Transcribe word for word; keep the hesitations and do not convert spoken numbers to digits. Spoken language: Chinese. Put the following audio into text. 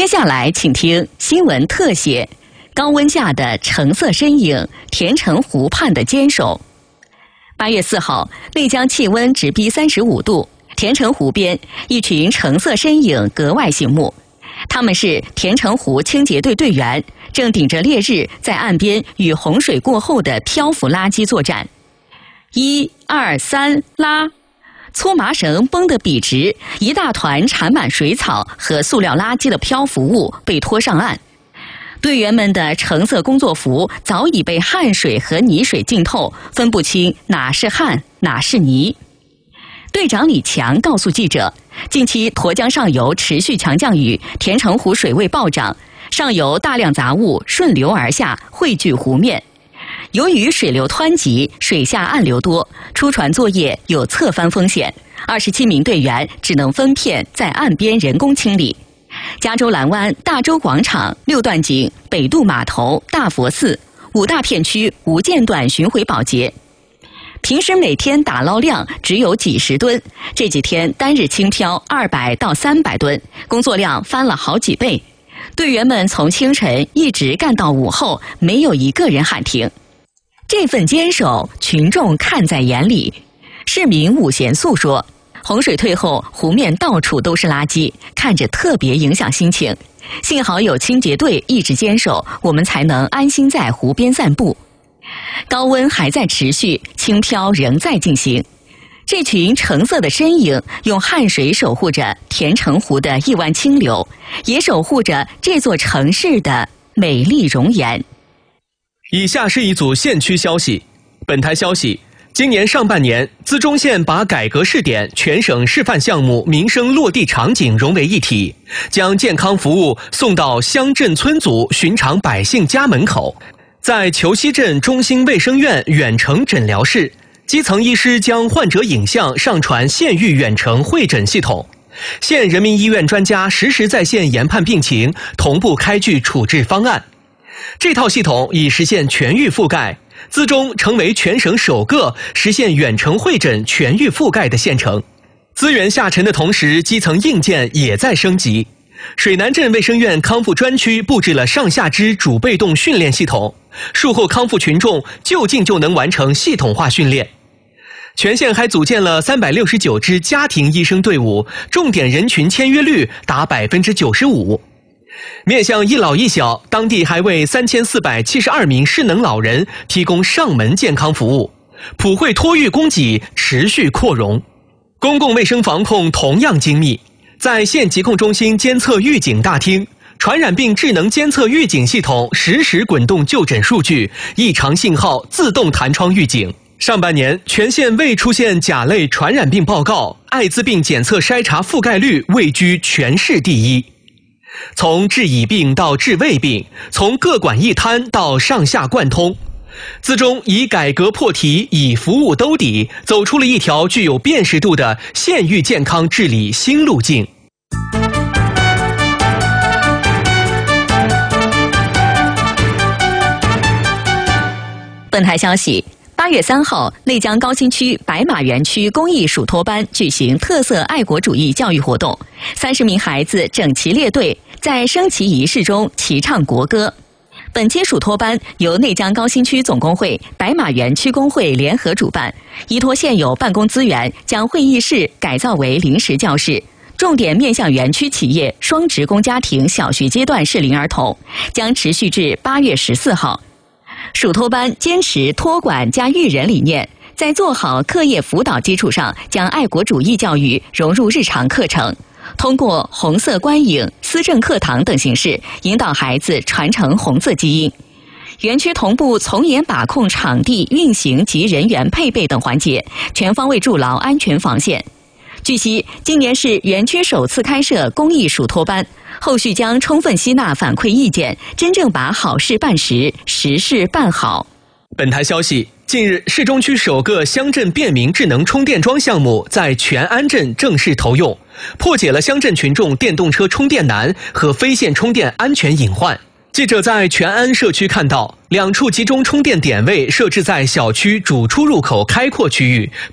下来，请听新闻特写：高温下的橙色身影，田城湖畔的坚守。八月四号，内江气温直逼三十五度，田城湖边一群橙色身影格外醒目。他们是田城湖清洁队队员，正顶着烈日在岸边与洪水过后的漂浮垃圾作战。一二三，拉！粗麻绳绷得笔直，一大团缠满水草和塑料垃圾的漂浮物被拖上岸。队员们的橙色工作服早已被汗水和泥水浸透，分不清哪是汗哪是泥。队长李强告诉记者，近期沱江上游持续强降雨，田城湖水位暴涨，上游大量杂物顺流而下，汇聚湖面。由于水流湍急，水下暗流多，出船作业有侧翻风险。二十七名队员只能分片在岸边人工清理。加州蓝湾、大洲广场、六段井、北渡码头、大佛寺五大片区无间断巡回保洁。平时每天打捞量只有几十吨，这几天单日轻漂二百到三百吨，工作量翻了好几倍。队员们从清晨一直干到午后，没有一个人喊停。这份坚守，群众看在眼里。市民武贤素说，洪水退后，湖面到处都是垃圾，看着特别影响心情。幸好有清洁队一直坚守，我们才能安心在湖边散步。高温还在持续，轻漂仍在进行。这群橙色的身影，用汗水守护着田城湖的亿万清流，也守护着这座城市的美丽容颜。 以下是一组县区消息。本台消息，今年上半年，资中县把改革试点、全省示范项目民生落地场景融为一体，将健康服务送到乡镇村组、寻常百姓家门口。在虬溪镇中心卫生院远程诊疗室，基层医师将患者影像上传县域远程会诊系统，县人民医院专家实时在线研判病情，同步开具处置方案。这套系统已实现全域覆盖，资中成为全省首个实现远程会诊全域覆盖的县城。资源下沉的同时，基层硬件也在升级。水南镇卫生院康复专区布置了上下肢主被动训练系统，术后康复群众就近就能完成系统化训练。全县还组建了三百六十九支家庭医生队伍，重点人群签约率达百分之九十五。面向一老一小，当地还为三千四百七十二名失能老人提供上门健康服务，普惠托育供给持续扩容。公共卫生防控同样精密，在县疾控中心监测预警大厅，传染病智能监测预警系统实时滚动就诊数据，异常信号自动弹窗预警。上半年，全县未出现甲类传染病报告，艾滋病检测筛查覆盖率位居全市第一。从治已病到治未病，从各管一摊到上下贯通，资中以改革破题，以服务兜底，走出了一条具有辨识度的县域健康治理新路径。 本台消息，八月三号，内江高新区白马园区公益属托班举行特色爱国主义教育活动，三十名孩子整齐列队，在升旗仪式中齐唱国歌。本期属托班由内江高新区总工会、白马园区工会联合主办，依托现有办公资源，将会议室改造为临时教室，重点面向园区企业双职工家庭小学阶段适龄儿童，将持续至八月十四号。属托班坚持托管加育人理念，在做好课业辅导基础上，将爱国主义教育融入日常课程，通过红色观影、思政课堂等形式，引导孩子传承红色基因。园区同步从严把控场地运行及人员配备等环节，全方位筑牢安全防线。据悉，今年是园区首次开设公益属托班，后续将充分吸纳反馈意见，真正把好事办实，实事办好。 本台消息，近日，市中区首个乡镇便民智能充电桩项目在全安镇正式投用，破解了乡镇群众电动车充电难和非线充电安全隐患。记者在全安社区看到，两处集中充电点位设置在小区主出入口开阔区域，